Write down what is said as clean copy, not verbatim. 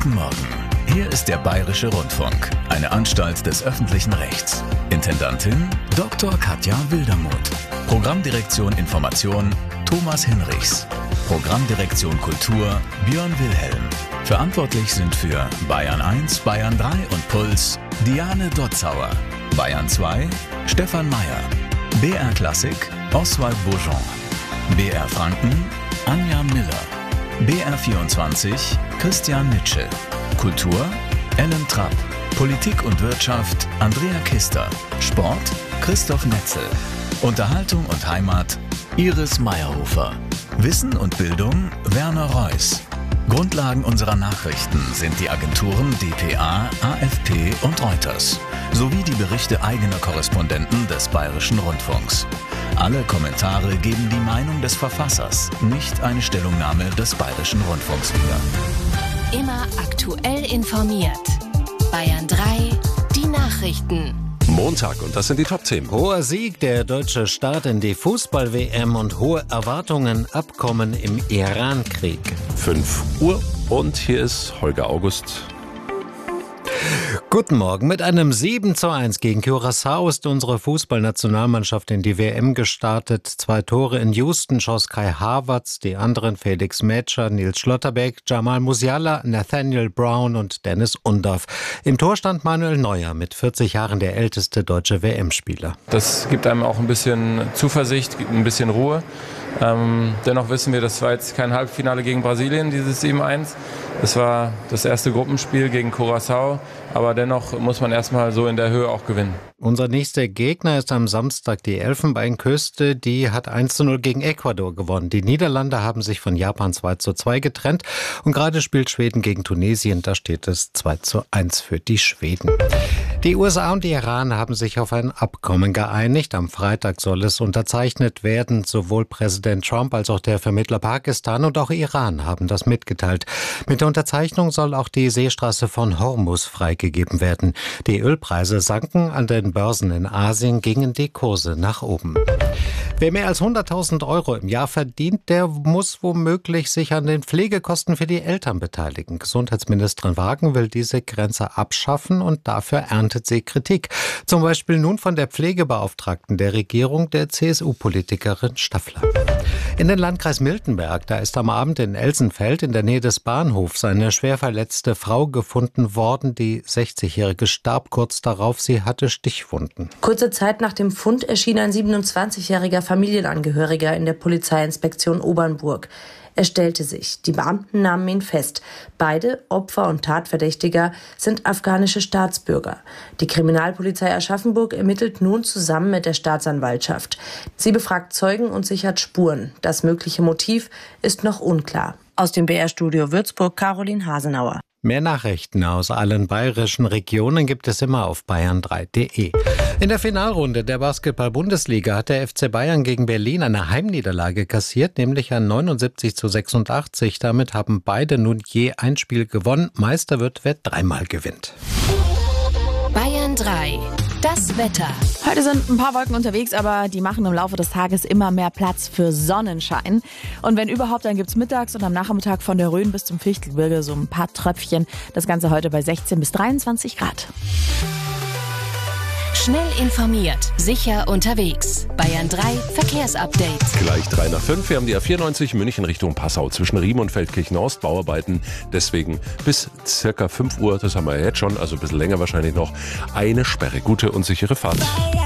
Guten Morgen. Hier ist der Bayerische Rundfunk, eine Anstalt des öffentlichen Rechts. Intendantin Dr. Katja Wildermuth. Programmdirektion Information Thomas Hinrichs. Programmdirektion Kultur Björn Wilhelm. Verantwortlich sind für Bayern 1, Bayern 3 und Puls Diane Dotzauer. Bayern 2 Stefan Meyer. BR Klassik Oswald Bourgeon. BR Franken Anja Miller. BR24 Christian Nitsche. Kultur Ellen Trapp. Politik und Wirtschaft Andrea Kister. Sport Christoph Netzel. Unterhaltung und Heimat Iris Meyerhofer. Wissen und Bildung Werner Reuss. Grundlagen unserer Nachrichten sind die Agenturen dpa, AFP und Reuters sowie die Berichte eigener Korrespondenten des Bayerischen Rundfunks. Alle Kommentare geben die Meinung des Verfassers, nicht eine Stellungnahme des Bayerischen Rundfunks wieder. Immer aktuell informiert. Bayern 3, die Nachrichten. Montag, und das sind die Top-Themen. Hoher Sieg, der deutsche Start in die Fußball-WM und hohe Erwartungen, Abkommen im Iran-Krieg. 5 Uhr und hier ist Holger August. Guten Morgen. Mit einem 7:1 gegen Curaçao ist unsere Fußballnationalmannschaft in die WM gestartet. 2 Tore in Houston schoss Kai Havertz, die anderen Felix Metscher, Nils Schlotterbeck, Jamal Musiala, Nathaniel Brown und Dennis Undorf. Im Tor stand Manuel Neuer, mit 40 Jahren der älteste deutsche WM-Spieler. Das gibt einem auch ein bisschen Zuversicht, ein bisschen Ruhe. Dennoch wissen wir, das war jetzt kein Halbfinale gegen Brasilien, dieses 7:1. Das war das erste Gruppenspiel gegen Curaçao, aber dennoch muss man erstmal so in der Höhe auch gewinnen. Unser nächster Gegner ist am Samstag die Elfenbeinküste. Die hat 1:0 gegen Ecuador gewonnen. Die Niederlande haben sich von Japan 2:2 getrennt. Und gerade spielt Schweden gegen Tunesien. Da steht es 2:1 für die Schweden. Die USA und die Iran haben sich auf ein Abkommen geeinigt. Am Freitag soll es unterzeichnet werden. Sowohl Präsident Trump als auch der Vermittler Pakistan und auch Iran haben das mitgeteilt. Mit der Unterzeichnung soll auch die Seestraße von Hormuz freigegeben werden. Die Ölpreise sanken, an den Börsen in Asien gingen die Kurse nach oben. Wer mehr als 100.000 Euro im Jahr verdient, der muss womöglich sich an den Pflegekosten für die Eltern beteiligen. Gesundheitsministerin Wagen will diese Grenze abschaffen und dafür erntet sie Kritik. Zum Beispiel nun von der Pflegebeauftragten der Regierung, der CSU-Politikerin Staffler. In den Landkreis Miltenberg, da ist am Abend in Elsenfeld in der Nähe des Bahnhofs eine schwer verletzte Frau gefunden worden. Die 60-Jährige starb kurz darauf, sie hatte Stichwunden. Kurze Zeit nach dem Fund erschien ein 27-jähriger Familienangehöriger in der Polizeiinspektion Obernburg. Er stellte sich. Die Beamten nahmen ihn fest. Beide, Opfer und Tatverdächtiger, sind afghanische Staatsbürger. Die Kriminalpolizei Aschaffenburg ermittelt nun zusammen mit der Staatsanwaltschaft. Sie befragt Zeugen und sichert Spuren. Das mögliche Motiv ist noch unklar. Aus dem BR-Studio Würzburg, Caroline Hasenauer. Mehr Nachrichten aus allen bayerischen Regionen gibt es immer auf bayern3.de. In der Finalrunde der Basketball-Bundesliga hat der FC Bayern gegen Berlin eine Heimniederlage kassiert, nämlich ein 79:86. Damit haben beide nun je ein Spiel gewonnen. Meister wird, wer dreimal gewinnt. Bayern 3, das Wetter. Heute sind ein paar Wolken unterwegs, aber die machen im Laufe des Tages immer mehr Platz für Sonnenschein. Und wenn überhaupt, dann gibt's mittags und am Nachmittag von der Rhön bis zum Fichtelgebirge so ein paar Tröpfchen. Das Ganze heute bei 16 bis 23 Grad. Schnell informiert, sicher unterwegs. Bayern 3 Verkehrsupdate. Gleich 3 nach 5. Wir haben die A94 München Richtung Passau zwischen Riem und Feldkirchen-Ost. Bauarbeiten. Deswegen bis circa 5 Uhr, das haben wir ja jetzt schon, also ein bisschen länger wahrscheinlich noch, eine Sperre. Gute und sichere Fahrt.